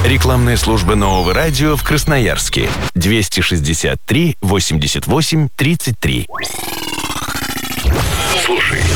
Рекламная служба Нового радио в Красноярске. 263 88 33. Слушай,